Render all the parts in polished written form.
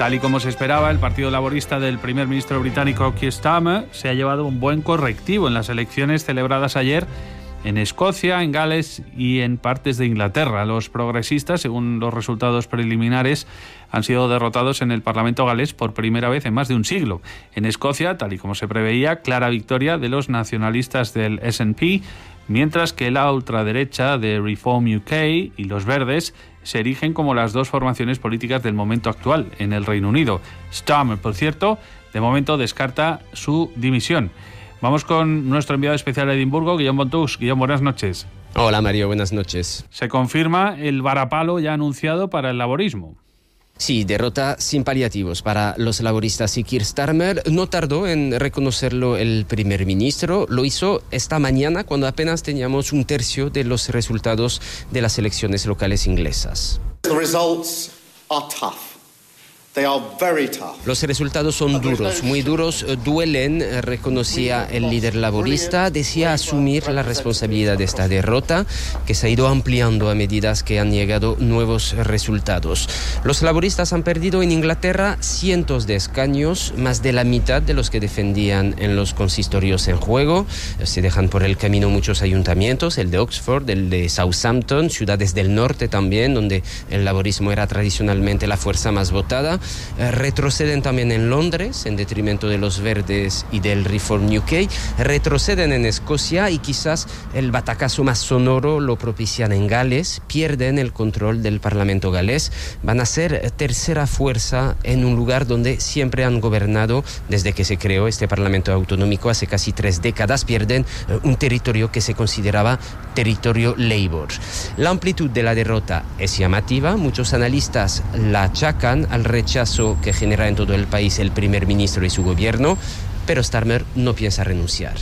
Tal y como se esperaba, el Partido Laborista del primer ministro británico Keir Starmer se ha llevado un buen correctivo en las elecciones celebradas ayer en Escocia, en Gales y en partes de Inglaterra. Los progresistas, según los resultados preliminares, han sido derrotados en el Parlamento galés por primera vez en más de un siglo. En Escocia, tal y como se preveía, clara victoria de los nacionalistas del SNP, mientras que la ultraderecha de Reform UK y los Verdes se erigen como las dos formaciones políticas del momento actual en el Reino Unido. Starmer, por cierto, de momento descarta su dimisión. Vamos con nuestro enviado especial a Edimburgo, Guillaume Bontús. Guillaume, buenas noches. Hola Mario, buenas noches. Se confirma el varapalo ya anunciado para el laborismo. Sí, derrota sin paliativos para los laboristas y Keir Starmer no tardó en reconocerlo el primer ministro. Lo hizo esta mañana cuando apenas teníamos un tercio de los resultados de las elecciones locales inglesas. The results are tough. They are very tough. Los resultados son duros, muy duros, duelen, reconocía el líder laborista, decía asumir la responsabilidad de esta derrota que se ha ido ampliando a medida que han llegado nuevos resultados. Los laboristas han perdido en Inglaterra cientos de escaños, más de la mitad de los que defendían en los consistorios en juego. Se dejan por el camino muchos ayuntamientos, el de Oxford, el de Southampton, ciudades del norte también, donde el laborismo era tradicionalmente la fuerza más votada. Retroceden también en Londres, en detrimento de los Verdes y del Reform UK. Retroceden en Escocia y quizás el batacazo más sonoro lo propician en Gales. Pierden el control del Parlamento galés. Van a ser tercera fuerza en un lugar donde siempre han gobernado desde que se creó este Parlamento autonómico hace casi 3 décadas. Pierden un territorio que se consideraba territorio Labour. La amplitud de la derrota es llamativa. Muchos analistas la achacan al rechazo que genera en todo el país el primer ministro y su gobierno, pero Starmer no piensa renunciar.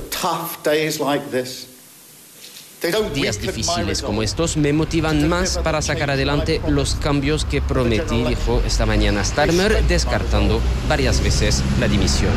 Días difíciles como estos me motivan más para sacar adelante los cambios que prometí, dijo esta mañana Starmer, descartando varias veces la dimisión.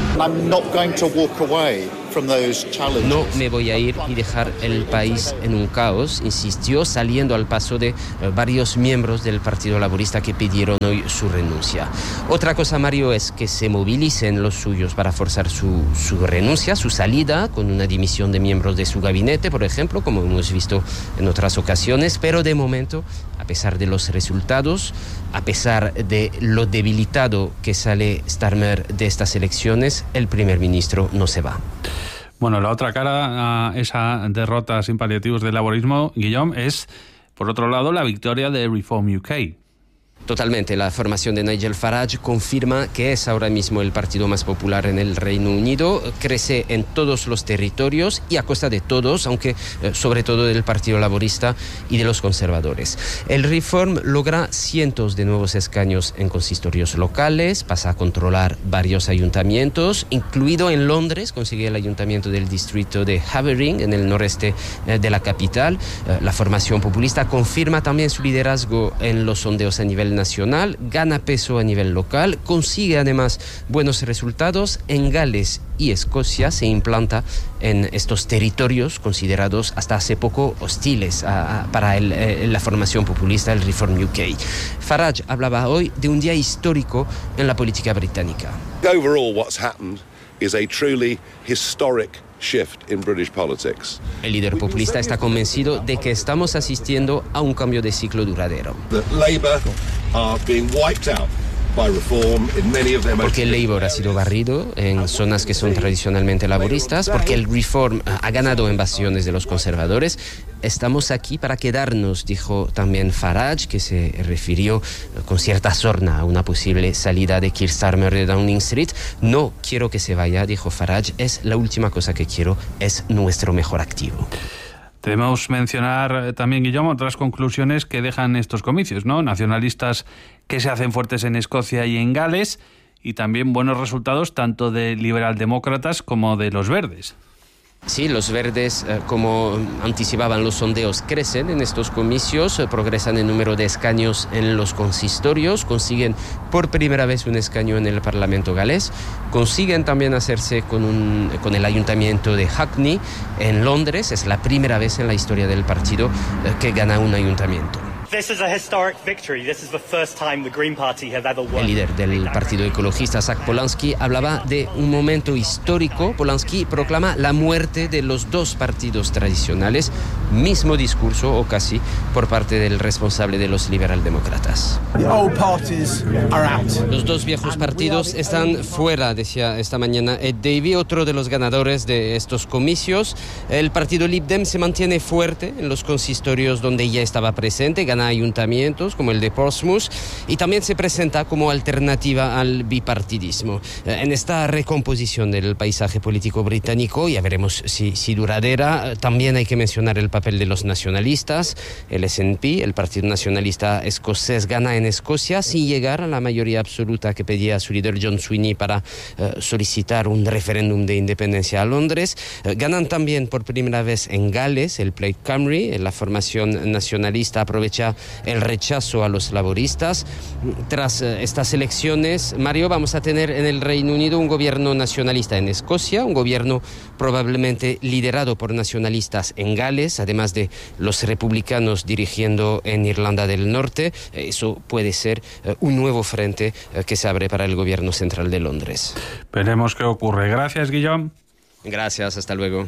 No me voy a ir y dejar el país en un caos, insistió, saliendo al paso de varios miembros del Partido Laborista que pidieron hoy su renuncia. Otra cosa, Mario, es que se movilicen los suyos para forzar su renuncia, su salida, con una dimisión de miembros de su gabinete, por ejemplo, como hemos visto en otras ocasiones, pero de momento, a pesar de los resultados, a pesar de lo debilitado que sale Starmer de estas elecciones, el primer ministro no se va. Bueno, la otra cara a esa derrota sin paliativos del laborismo, Guillaume, es, por otro lado, la victoria de Reform UK. Totalmente, la formación de Nigel Farage confirma que es ahora mismo el partido más popular en el Reino Unido, crece en todos los territorios y a costa de todos, aunque sobre todo del Partido Laborista y de los conservadores. El Reform logra cientos de nuevos escaños en consistorios locales, pasa a controlar varios ayuntamientos, incluido en Londres, consigue el ayuntamiento del distrito de Havering, en el noreste de la capital. La formación populista confirma también su liderazgo en los sondeos a nivel nacional, gana peso a nivel local, consigue además buenos resultados. En Gales y Escocia se implanta en estos territorios considerados hasta hace poco hostiles para la formación populista, el Reform UK. Farage hablaba hoy de un día histórico en la política británica. Overall, what's happened is a truly historic shift in British politics. El líder populista está convencido de que estamos asistiendo a un cambio de ciclo duradero. Labour are being wiped out by reform in many of their porque el Labour ha sido barrido en zonas que son tradicionalmente laboristas, porque el Reform ha ganado en bastiones de los conservadores. Estamos aquí para quedarnos, dijo también Farage, que se refirió con cierta sorna a una posible salida de Keir Starmer de Downing Street. No quiero que se vaya, dijo Farage, es la última cosa que quiero, es nuestro mejor activo. Debemos mencionar también, Guillermo, otras conclusiones que dejan estos comicios, ¿no? Nacionalistas que se hacen fuertes en Escocia y en Gales, y también buenos resultados tanto de liberaldemócratas como de los Verdes. Sí, los Verdes, como anticipaban los sondeos, crecen en estos comicios, progresan en número de escaños en los consistorios, consiguen por primera vez un escaño en el Parlamento galés, consiguen también hacerse con el ayuntamiento de Hackney en Londres. Es la primera vez en la historia del partido que gana un ayuntamiento. El líder del Partido Ecologista, Zach Polanski, hablaba de un momento histórico. Polanski proclama la muerte de los dos partidos tradicionales, mismo discurso o casi por parte del responsable de los liberaldemócratas. Los dos viejos partidos están fuera, decía esta mañana Ed Davey, otro de los ganadores de estos comicios. El partido Lib Dem se mantiene fuerte en los consistorios donde ya estaba presente, gana ayuntamientos como el de Portsmouth y también se presenta como alternativa al bipartidismo. En esta recomposición del paisaje político británico, ya veremos si duradera, también hay que mencionar el papel de los nacionalistas. El SNP, el Partido Nacionalista Escocés, gana en Escocia sin llegar a la mayoría absoluta que pedía su líder John Sweeney para solicitar un referéndum de independencia a Londres. Ganan también por primera vez en Gales, el Plaid Cymru. La formación nacionalista aprovecha el rechazo a los laboristas. Tras estas elecciones, Mario, vamos a tener en el Reino Unido un gobierno nacionalista en Escocia, un gobierno probablemente liderado por nacionalistas en Gales, además de los republicanos dirigiendo en Irlanda del Norte. Eso puede ser un nuevo frente que se abre para el gobierno central de Londres. Veremos qué ocurre. Gracias, Guillaume. Gracias, hasta luego.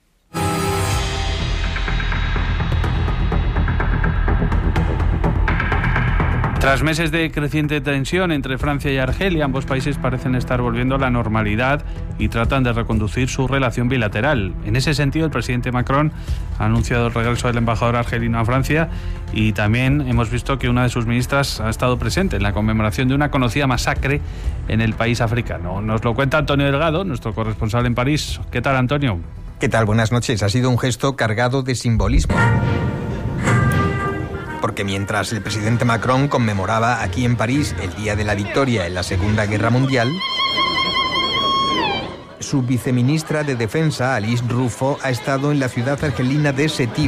Tras meses de creciente tensión entre Francia y Argelia, ambos países parecen estar volviendo a la normalidad y tratan de reconducir su relación bilateral. En ese sentido, el presidente Macron ha anunciado el regreso del embajador argelino a Francia y también hemos visto que una de sus ministras ha estado presente en la conmemoración de una conocida masacre en el país africano. Nos lo cuenta Antonio Delgado, nuestro corresponsal en París. ¿Qué tal, Antonio? ¿Qué tal? Buenas noches. Ha sido un gesto cargado de simbolismo. Porque mientras el presidente Macron conmemoraba aquí en París el Día de la Victoria en la Segunda Guerra Mundial, su viceministra de Defensa, Alice Rufo, ha estado en la ciudad argelina de Sétif,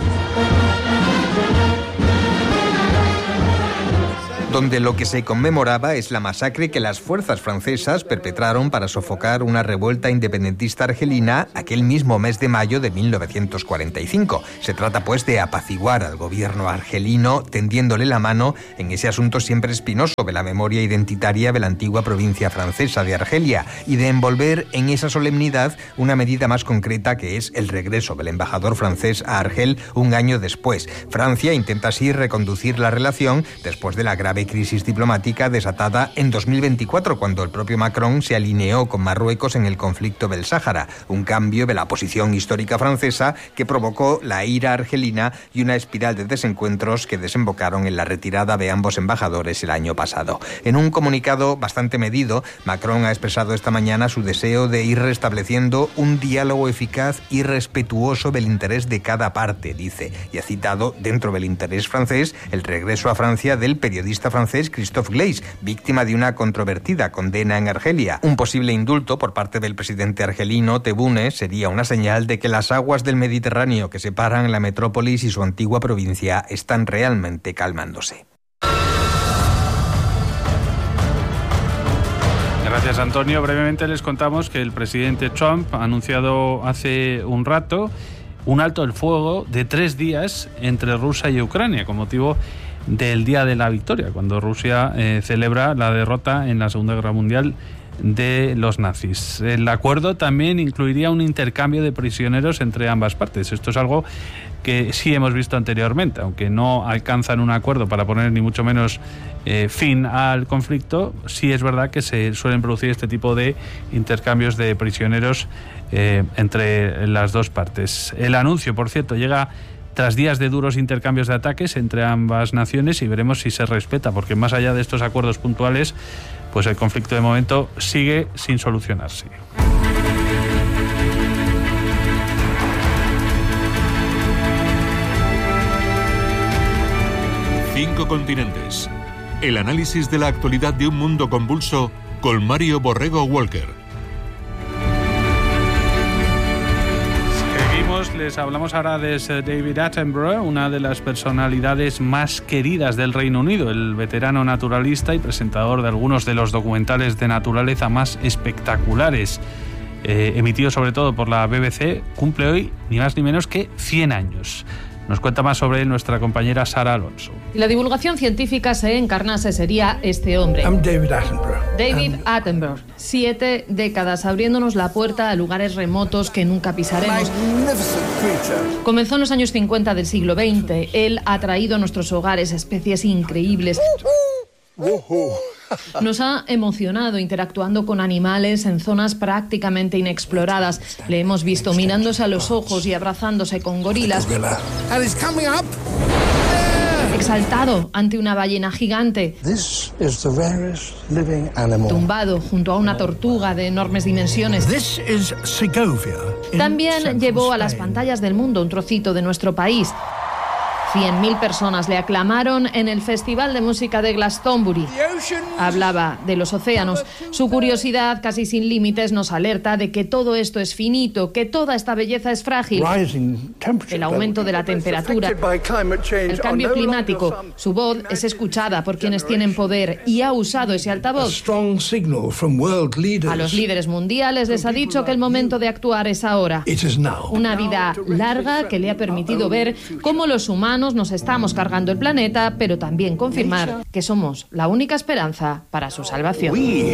donde lo que se conmemoraba es la masacre que las fuerzas francesas perpetraron para sofocar una revuelta independentista argelina aquel mismo mes de mayo de 1945. Se trata pues de apaciguar al gobierno argelino tendiéndole la mano en ese asunto siempre espinoso de la memoria identitaria de la antigua provincia francesa de Argelia y de envolver en esa solemnidad una medida más concreta que es el regreso del embajador francés a Argel un año después. Francia intenta así reconducir la relación después de la grave crisis diplomática desatada en 2024, cuando el propio Macron se alineó con Marruecos en el conflicto del Sáhara, un cambio de la posición histórica francesa que provocó la ira argelina y una espiral de desencuentros que desembocaron en la retirada de ambos embajadores el año pasado. En un comunicado bastante medido, Macron ha expresado esta mañana su deseo de ir restableciendo un diálogo eficaz y respetuoso del interés de cada parte, dice, y ha citado, dentro del interés francés, el regreso a Francia del periodista francés Christophe Glaise, víctima de una controvertida condena en Argelia. Un posible indulto por parte del presidente argelino Tebboune sería una señal de que las aguas del Mediterráneo que separan la metrópolis y su antigua provincia están realmente calmándose. Gracias, Antonio. Brevemente les contamos que el presidente Trump ha anunciado hace un rato un alto el fuego de 3 días entre Rusia y Ucrania con motivo del Día de la Victoria, cuando Rusia celebra la derrota en la Segunda Guerra Mundial de los nazis. El acuerdo también incluiría un intercambio de prisioneros entre ambas partes. Esto es algo que sí hemos visto anteriormente, aunque no alcanzan un acuerdo para poner ni mucho menos fin al conflicto. Sí es verdad que se suelen producir este tipo de intercambios de prisioneros entre las dos partes. El anuncio, por cierto, llega tras días de duros intercambios de ataques entre ambas naciones y veremos si se respeta, porque más allá de estos acuerdos puntuales, pues el conflicto de momento sigue sin solucionarse. Cinco continentes. El análisis de la actualidad de un mundo convulso con Mario Borrego Walker. Les hablamos ahora de Sir David Attenborough, una de las personalidades más queridas del Reino Unido, el veterano naturalista y presentador de algunos de los documentales de naturaleza más espectaculares, emitidos sobre todo por la BBC, cumple hoy ni más ni menos que 100 años. Nos cuenta más sobre él nuestra compañera Sara Alonso. Si la divulgación científica se encarnase, sería este hombre. David Attenborough. 7 décadas abriéndonos la puerta a lugares remotos que nunca pisaremos. Comenzó en los años 50 del siglo XX. Él ha traído a nuestros hogares especies increíbles. Nos ha emocionado interactuando con animales en zonas prácticamente inexploradas. Le hemos visto mirándose a los ojos y abrazándose con gorilas. Exaltado ante una ballena gigante. Tumbado junto a una tortuga de enormes dimensiones. También llevó a las pantallas del mundo un trocito de nuestro país. 100.000 personas le aclamaron en el Festival de Música de Glastonbury. Hablaba de los océanos. Su curiosidad, casi sin límites, nos alerta de que todo esto es finito, que toda esta belleza es frágil. El aumento de la temperatura, el cambio climático. Su voz es escuchada por quienes tienen poder y ha usado ese altavoz. A los líderes mundiales les ha dicho que el momento de actuar es ahora. Una vida larga que le ha permitido ver cómo los humanos nos estamos cargando el planeta, pero también confirmar que somos la única esperanza para su salvación.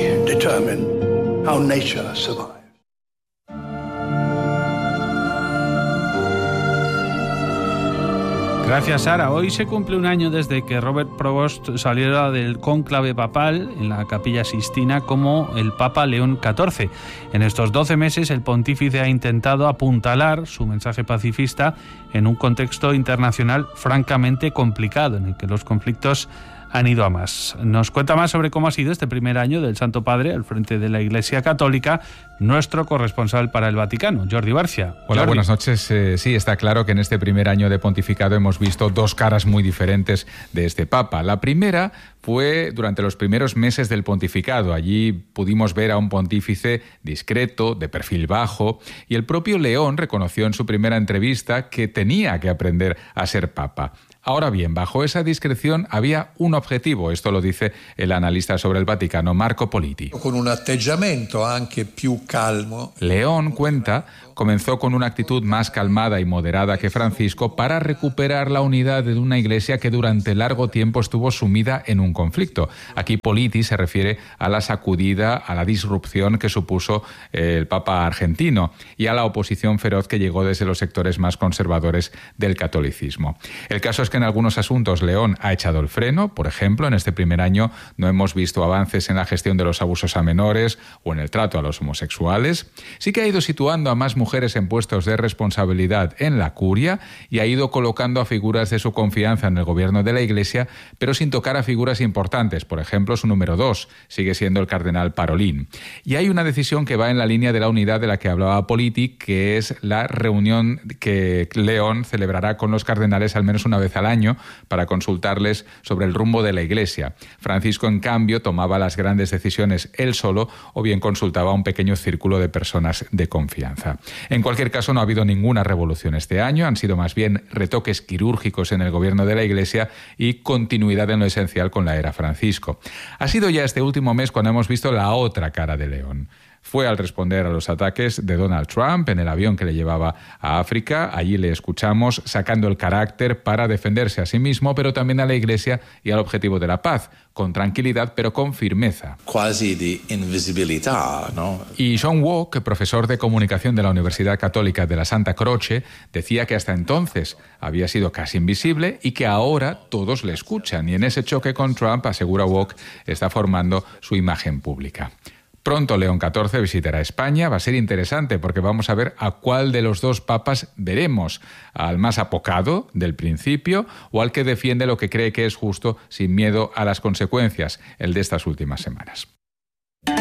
Gracias, Sara. Hoy se cumple un año desde que Robert Provost saliera del cónclave papal en la Capilla Sixtina como el Papa León XIV. En estos 12 meses, el pontífice ha intentado apuntalar su mensaje pacifista en un contexto internacional francamente complicado, en el que los conflictos han ido a más. Nos cuenta más sobre cómo ha sido este primer año del Santo Padre al frente de la Iglesia Católica nuestro corresponsal para el Vaticano, Jordi Barcia. Hola, Jordi. buenas noches. Sí, está claro que en este primer año de pontificado hemos visto dos caras muy diferentes de este Papa. La primera fue durante los primeros meses del pontificado. Allí pudimos ver a un pontífice discreto, de perfil bajo, y el propio León reconoció en su primera entrevista que tenía que aprender a ser Papa. Ahora bien, bajo esa discreción había un objetivo, esto lo dice el analista sobre el Vaticano, Marco Politi. Con un atteggiamento anche più calmo. León cuenta, comenzó con una actitud más calmada y moderada que Francisco para recuperar la unidad de una iglesia que durante largo tiempo estuvo sumida en un conflicto. Aquí Politi se refiere a la sacudida, a la disrupción que supuso el Papa argentino y a la oposición feroz que llegó desde los sectores más conservadores del catolicismo. El caso es que en algunos asuntos León ha echado el freno. Por ejemplo, en este primer año no hemos visto avances en la gestión de los abusos a menores o en el trato a los homosexuales. Sí que ha ido situando a más mujeres en puestos de responsabilidad en la curia y ha ido colocando a figuras de su confianza en el gobierno de la Iglesia, pero sin tocar a figuras importantes. Por ejemplo, su número 2 sigue siendo el cardenal Parolin. Y hay una decisión que va en la línea de la unidad de la que hablaba Politi, que es la reunión que León celebrará con los cardenales al menos una vez al año para consultarles sobre el rumbo de la Iglesia. Francisco, en cambio, tomaba las grandes decisiones él solo o bien consultaba a un pequeño círculo de personas de confianza. En cualquier caso, no ha habido ninguna revolución este año, han sido más bien retoques quirúrgicos en el gobierno de la Iglesia y continuidad en lo esencial con la era Francisco. Ha sido ya este último mes cuando hemos visto la otra cara de León. Fue al responder a los ataques de Donald Trump en el avión que le llevaba a África. Allí le escuchamos sacando el carácter para defenderse a sí mismo, pero también a la Iglesia y al objetivo de la paz, con tranquilidad pero con firmeza. Quasi de invisibilidad, ¿no? Y John Walk, profesor de comunicación de la Universidad Católica de la Santa Croce, decía que hasta entonces había sido casi invisible y que ahora todos le escuchan. Y en ese choque con Trump, asegura Walk, está formando su imagen pública. Pronto León XIV visitará España. Va a ser interesante porque vamos a ver a cuál de los dos papas veremos, al más apocado del principio o al que defiende lo que cree que es justo sin miedo a las consecuencias, el de estas últimas semanas.